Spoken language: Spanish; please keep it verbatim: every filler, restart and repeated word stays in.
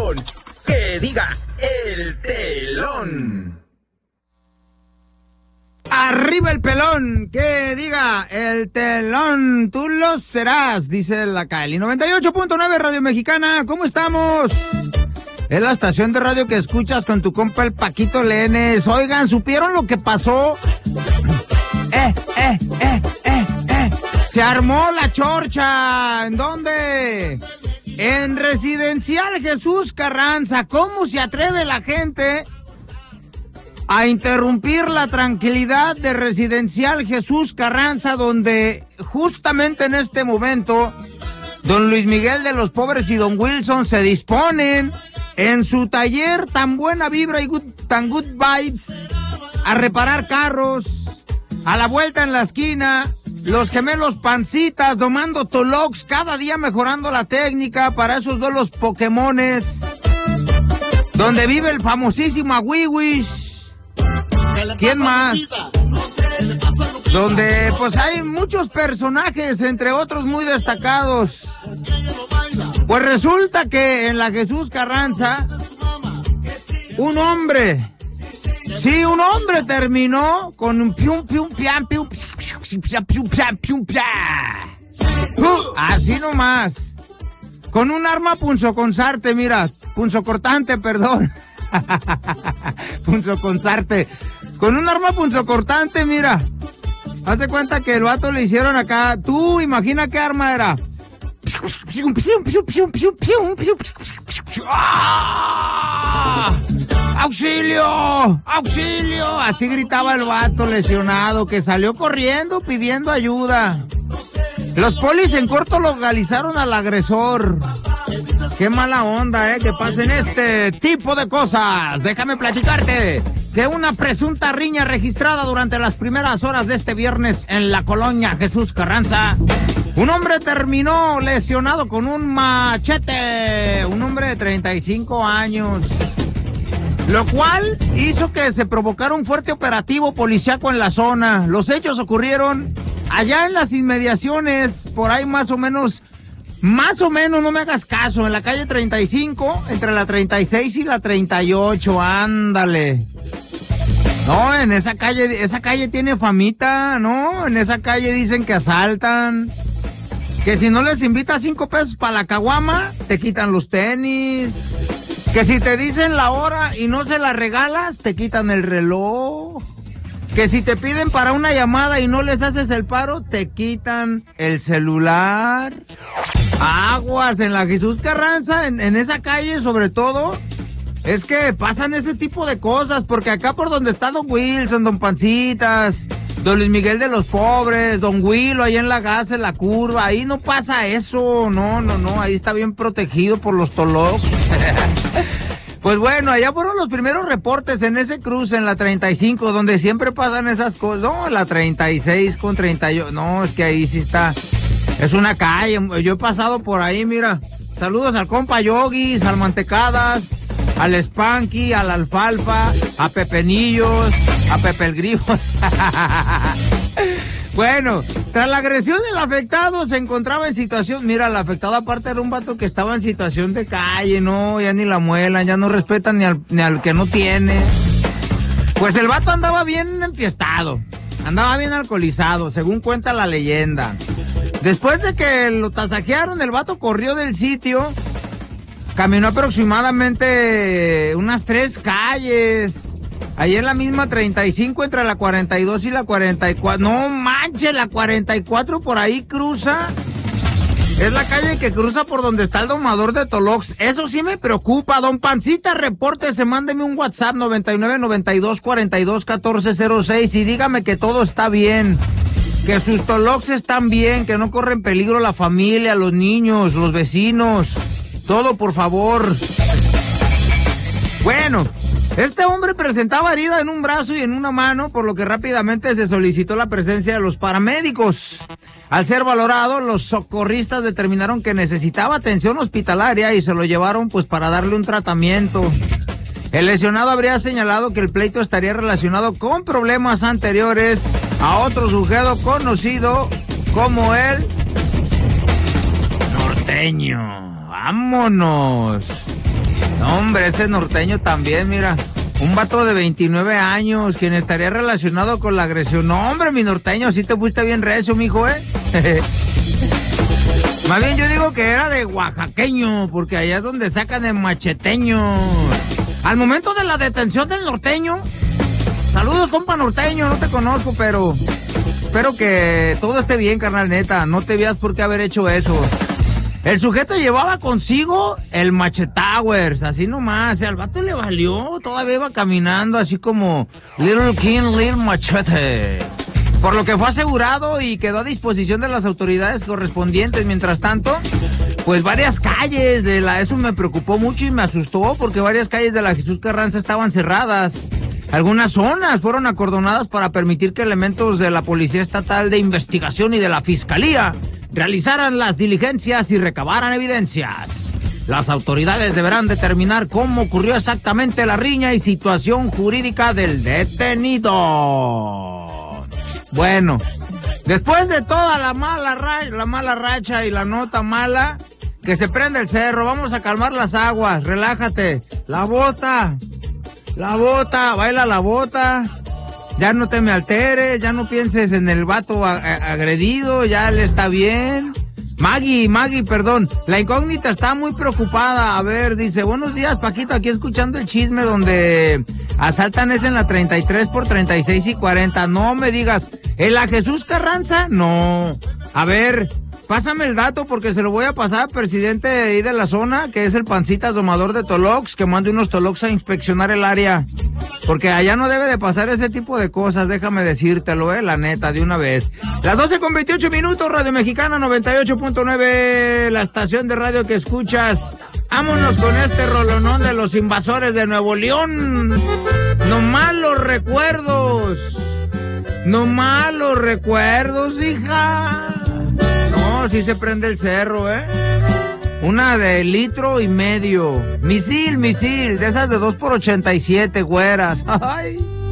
telón. Que diga el telón. Arriba el pelón, que diga el telón, tú lo serás, dice la Cali. noventa y ocho punto nueve Radio Mexicana, ¿cómo estamos? Es la estación de radio que escuchas con tu compa el Paquito Lenes. Oigan, ¿supieron lo que pasó? Eh, eh, eh, eh, eh. Se armó la chorcha. ¿En dónde? En Residencial Jesús Carranza. ¿Cómo se atreve la gente a interrumpir la tranquilidad de Residencial Jesús Carranza, donde justamente en este momento don Luis Miguel de los Pobres y don Wilson se disponen en su taller tan buena vibra y good, tan good vibes a reparar carros? A la vuelta en la esquina, los gemelos Pancitas domando Tolox, cada día mejorando la técnica para esos dos los Pokémones, donde vive el famosísimo Awiwish. ¿Quién más? Donde pues hay muchos personajes, entre otros muy destacados. Pues resulta que en la Jesús Carranza, un hombre, sí, un hombre terminó con un pium pium piam pium pium pium pium piam. Así nomás. Con un arma punzocortante, mira, punzocortante, perdón. Punzocortante. Con un arma punzocortante, mira. Haz de cuenta que el vato le hicieron acá. Tú imagina qué arma era. ¡Ah! ¡Auxilio! ¡Auxilio! Así gritaba el vato lesionado que salió corriendo pidiendo ayuda. Los polis en corto localizaron al agresor. Qué mala onda, eh, que pasen este tipo de cosas. Déjame platicarte que una presunta riña registrada durante las primeras horas de este viernes en la colonia Jesús Carranza. Un hombre terminó lesionado con un machete. Un hombre de treinta y cinco años. Lo cual hizo que se provocara un fuerte operativo policíaco en la zona. Los hechos ocurrieron allá en las inmediaciones, por ahí más o menos... Más o menos, no me hagas caso, en la calle treinta y cinco, entre la treinta y seis y la treinta y ocho, ándale. No, en esa calle, esa calle tiene famita, ¿no? En esa calle dicen que asaltan, que si no les invitas cinco pesos para la caguama, te quitan los tenis, que si te dicen la hora y no se la regalas, te quitan el reloj. Que si te piden para una llamada y no les haces el paro, te quitan el celular. Aguas en la Jesús Carranza, en, en esa calle sobre todo, es que pasan ese tipo de cosas, porque acá por donde está don Wilson, don Pancitas, don Luis Miguel de los Pobres, don Willo, ahí en la gas, en la curva, ahí no pasa eso, no, no, no, ahí está bien protegido por los Tolox. Pues bueno, allá fueron los primeros reportes en ese cruce, en la treinta y cinco, donde siempre pasan esas cosas. No, la treinta y seis con treinta y ocho, no, es que ahí sí está, es una calle. Yo he pasado por ahí, mira. Saludos al compa Yogis, al Mantecadas, al Spanky, al Alfalfa, a Pepenillos, a Pepe el Grifo. Bueno, tras la agresión del afectado se encontraba en situación... Mira, el afectado aparte era un vato que estaba en situación de calle, no, ya ni la muelan, ya no respetan ni al, ni al que no tiene. Pues el vato andaba bien enfiestado, andaba bien alcoholizado, según cuenta la leyenda. Después de que lo tasajearon, el vato corrió del sitio, caminó aproximadamente unas tres calles... Ahí en la misma treinta y cinco, entre la cuarenta y dos y la cuarenta y cuatro. No manches, la cuarenta y cuatro por ahí cruza. Es la calle que cruza por donde está el domador de Tolox. Eso sí me preocupa. Don Pancita, repórtese, mándeme un WhatsApp noventa y nueve, noventa y dos, cuarenta y dos, catorce cero seis y dígame que todo está bien. Que sus Tolox están bien, que no corren peligro la familia, los niños, los vecinos. Todo, por favor. Bueno... Este hombre presentaba herida en un brazo y en una mano, por lo que rápidamente se solicitó la presencia de los paramédicos. Al ser valorado, los socorristas determinaron que necesitaba atención hospitalaria y se lo llevaron pues para darle un tratamiento. El lesionado habría señalado que el pleito estaría relacionado con problemas anteriores a otro sujeto conocido como el Norteño. ¡Vámonos! No, hombre, ese norteño también, mira. Un vato de veintinueve años, quien estaría relacionado con la agresión. No, hombre, mi norteño, sí te fuiste bien recio, mijo, ¿eh? Más bien yo digo que era de oaxaqueño, porque allá es donde sacan el macheteño. Al momento de la detención del norteño, saludos, compa norteño, no te conozco, pero espero que todo esté bien, carnal, neta. No te veas por qué haber hecho eso. El sujeto llevaba consigo el machetowers, así nomás. Al vato le valió, todavía iba caminando así como Little King, Little Machete. Por lo que fue asegurado y quedó a disposición de las autoridades correspondientes. Mientras tanto, pues varias calles de la... Eso me preocupó mucho y me asustó porque varias calles de la Jesús Carranza estaban cerradas. Algunas zonas fueron acordonadas para permitir que elementos de la Policía Estatal de Investigación y de la Fiscalía realizaran las diligencias y recabaran evidencias. Las autoridades deberán determinar cómo ocurrió exactamente la riña y situación jurídica del detenido. Bueno, después de toda la mala racha, la mala racha y la nota mala, que se prende el cerro, vamos a calmar las aguas, relájate. La bota, la bota, baila la bota. Ya no te me alteres, ya no pienses en el vato a, a, agredido, ya él está bien. Maggie, Maggie, perdón, la incógnita está muy preocupada. A ver, dice, buenos días, Paquito, aquí escuchando el chisme donde asaltan es en la treinta y tres por treinta y seis y cuarenta. No me digas, ¿en la Jesús Carranza? No. A ver, pásame el dato porque se lo voy a pasar al presidente de ahí de la zona, que es el Pancitas domador de Tolox, que mande unos Tolox a inspeccionar el área. Porque allá no debe de pasar ese tipo de cosas, déjame decírtelo, eh, la neta, de una vez. Las doce con veintiocho minutos, Radio Mexicana noventa y ocho punto nueve, la estación de radio que escuchas. Vámonos con este rolonón de los invasores de Nuevo León. No malos recuerdos. No malos recuerdos, hija. No, sí se prende el cerro, eh. Una de litro y medio. Misil, misil, de esas de dos por ochenta y siete, güeras. Ay.